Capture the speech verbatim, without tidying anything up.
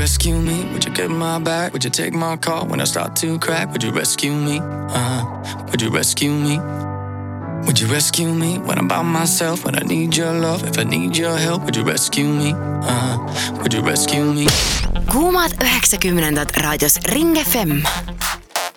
rescue me? Would you get my back? Would you take my call when I start to crack? Would you rescue me? Uh, would you rescue me? Would you rescue me when I'm by myself? When I need your love, if I need your help, would you rescue me? Uh, would you rescue me? Kuumat yhdeksänkymmentä radios Ring F M.